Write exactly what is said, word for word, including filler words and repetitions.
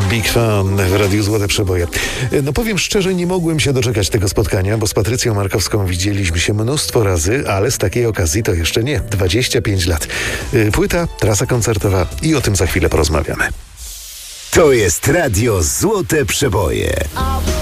Big Fan w Radiu Złote Przeboje. No powiem szczerze, nie mogłem się doczekać tego spotkania, bo z Patrycją Markowską widzieliśmy się mnóstwo razy, ale z takiej okazji to jeszcze nie. dwadzieścia pięć lat. Płyta, trasa koncertowa i o tym za chwilę porozmawiamy. To jest Radio Złote Przeboje.